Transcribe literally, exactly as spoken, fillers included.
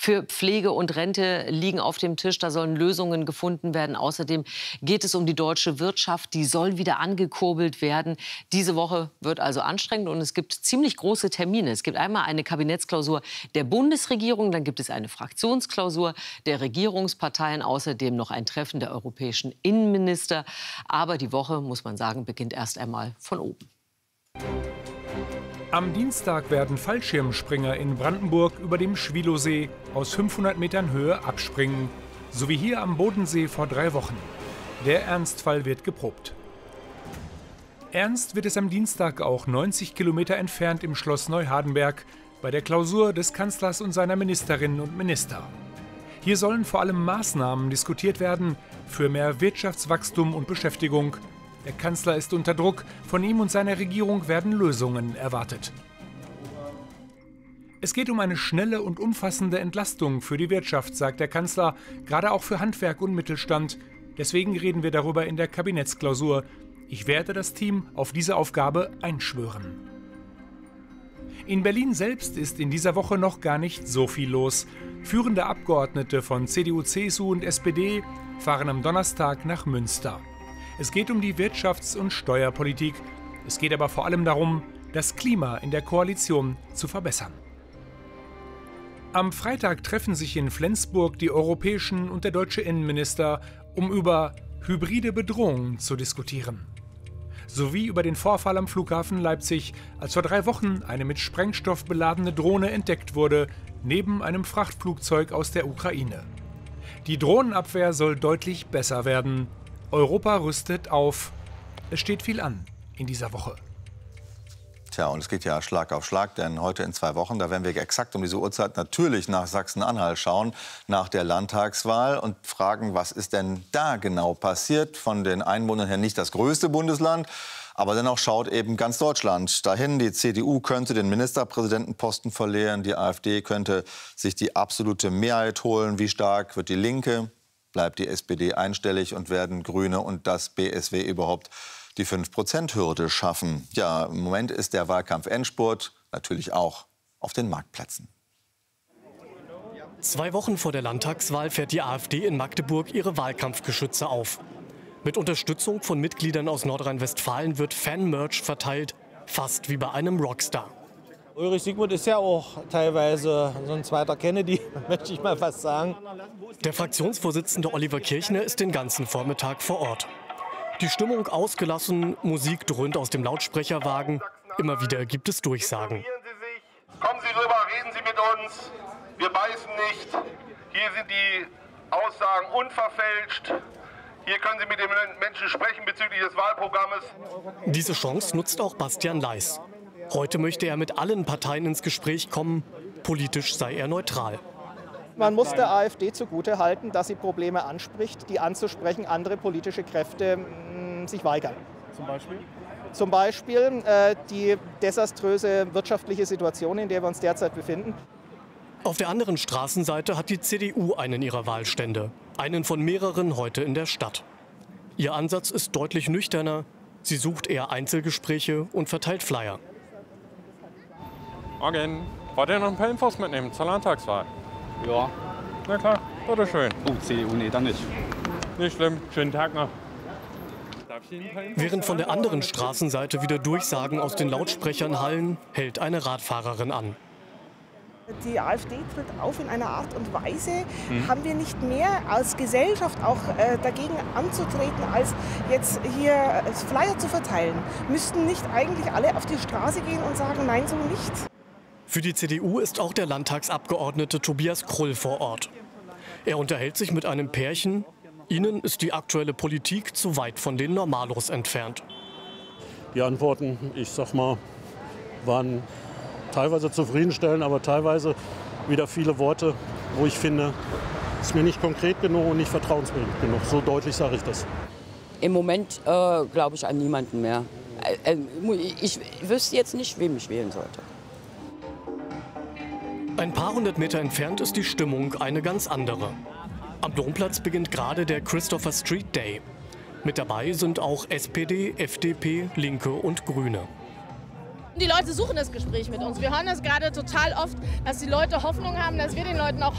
für Pflege und Rente liegen auf dem Tisch. Da sollen Lösungen gefunden werden. Außerdem geht es um die deutsche Wirtschaft. Die soll wieder angekurbelt werden. Diese Woche wird also anstrengend und es gibt ziemlich große Termine. Es gibt einmal eine Kabinettsklausur der Bundesregierung, dann gibt es eine Fraktionsklausur der Regierungsparteien, außerdem noch ein Treffen der europäischen Innenminister. Aber die Woche, muss man sagen, beginnt erst einmal von oben. Am Dienstag werden Fallschirmspringer in Brandenburg über dem Schwielowsee aus fünfhundert Metern Höhe abspringen. So wie hier am Bodensee vor drei Wochen. Der Ernstfall wird geprobt. Ernst wird es am Dienstag auch neunzig Kilometer entfernt im Schloss Neuhardenberg bei der Klausur des Kanzlers und seiner Ministerinnen und Minister. Hier sollen vor allem Maßnahmen diskutiert werden für mehr Wirtschaftswachstum und Beschäftigung. Der Kanzler ist unter Druck. Von ihm und seiner Regierung werden Lösungen erwartet. Es geht um eine schnelle und umfassende Entlastung für die Wirtschaft, sagt der Kanzler, gerade auch für Handwerk und Mittelstand. Deswegen reden wir darüber in der Kabinettsklausur. Ich werde das Team auf diese Aufgabe einschwören. In Berlin selbst ist in dieser Woche noch gar nicht so viel los. Führende Abgeordnete von C D U, C S U und S P D fahren am Donnerstag nach Münster. Es geht um die Wirtschafts- und Steuerpolitik. Es geht aber vor allem darum, das Klima in der Koalition zu verbessern. Am Freitag treffen sich in Flensburg die europäischen und der deutsche Innenminister, um über hybride Bedrohungen zu diskutieren. Sowie über den Vorfall am Flughafen Leipzig, als vor drei Wochen eine mit Sprengstoff beladene Drohne entdeckt wurde, neben einem Frachtflugzeug aus der Ukraine. Die Drohnenabwehr soll deutlich besser werden. Europa rüstet auf. Es steht viel an in dieser Woche. Tja, und es geht ja Schlag auf Schlag, denn heute in zwei Wochen, da werden wir exakt um diese Uhrzeit natürlich nach Sachsen-Anhalt schauen, nach der Landtagswahl und fragen, was ist denn da genau passiert? Von den Einwohnern her nicht das größte Bundesland, aber dennoch schaut eben ganz Deutschland dahin. Die C D U könnte den Ministerpräsidentenposten verlieren, die AfD könnte sich die absolute Mehrheit holen. Wie stark wird die Linke? Bleibt die S P D einstellig und werden Grüne und das B S W überhaupt die fünf Prozent Hürde schaffen? Ja, im Moment ist der Wahlkampf Endspurt, natürlich auch auf den Marktplätzen. Zwei Wochen vor der Landtagswahl fährt die AfD in Magdeburg ihre Wahlkampfgeschütze auf. Mit Unterstützung von Mitgliedern aus Nordrhein-Westfalen wird Fan-Merch verteilt, fast wie bei einem Rockstar. Ulrich Siegmund ist ja auch teilweise so ein zweiter Kennedy, möchte ich mal fast sagen. Der Fraktionsvorsitzende Oliver Kirchner ist den ganzen Vormittag vor Ort. Die Stimmung ausgelassen, Musik dröhnt aus dem Lautsprecherwagen. Immer wieder gibt es Durchsagen. Kommen Sie rüber, reden Sie mit uns. Wir beißen nicht. Hier sind die Aussagen unverfälscht. Hier können Sie mit den Menschen sprechen bezüglich des Wahlprogrammes. Diese Chance nutzt auch Bastian Leis. Heute möchte er mit allen Parteien ins Gespräch kommen. Politisch sei er neutral. Man muss der AfD zugutehalten, dass sie Probleme anspricht, die anzusprechen andere politische Kräfte mh, sich weigern. Zum Beispiel? Zum Beispiel äh, die desaströse wirtschaftliche Situation, in der wir uns derzeit befinden. Auf der anderen Straßenseite hat die C D U einen ihrer Wahlstände. Einen von mehreren heute in der Stadt. Ihr Ansatz ist deutlich nüchterner. Sie sucht eher Einzelgespräche und verteilt Flyer. Morgen. Wollt ihr noch ein paar Infos mitnehmen zur Landtagswahl? Ja. Na klar, bitteschön. Oh, C D U, nee, dann nicht. Nicht schlimm. Schönen Tag noch. Während von der anderen Straßenseite wieder Durchsagen aus den Lautsprechern hallen, hält eine Radfahrerin an. Die AfD tritt auf in einer Art und Weise, mhm. haben wir nicht mehr als Gesellschaft auch äh, dagegen anzutreten, als jetzt hier Flyer zu verteilen. Müssten nicht eigentlich alle auf die Straße gehen und sagen, nein, so nicht? Für die C D U ist auch der Landtagsabgeordnete Tobias Krull vor Ort. Er unterhält sich mit einem Pärchen. Ihnen ist die aktuelle Politik zu weit von den Normalos entfernt. Die Antworten, ich sag mal, waren teilweise zufriedenstellend, aber teilweise wieder viele Worte, wo ich finde, es ist mir nicht konkret genug und nicht vertrauensbildend genug. So deutlich sage ich das. Im Moment äh, glaube ich an niemanden mehr. Äh, ich wüsste jetzt nicht, wem ich wählen sollte. Ein paar hundert Meter entfernt ist die Stimmung eine ganz andere. Am Domplatz beginnt gerade der Christopher Street Day. Mit dabei sind auch S P D, F D P, Linke und Grüne. Die Leute suchen das Gespräch mit uns. Wir hören das gerade total oft, dass die Leute Hoffnung haben, dass wir den Leuten auch